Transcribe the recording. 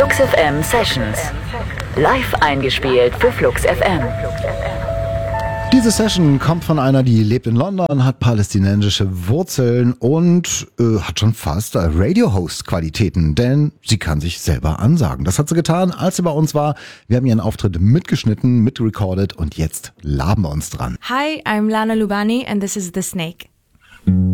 Flux FM Sessions. Live eingespielt für Flux FM. Diese Session kommt von einer, die lebt in London, hat palästinensische Wurzeln und hat schon fast Radio-Host-Qualitäten, denn sie kann sich selber ansagen. Das hat sie getan, als sie bei uns war. Wir haben ihren Auftritt mitgeschnitten, mitrecorded und jetzt laben wir uns dran. Hi, I'm Lana Lubani and this is The Snake.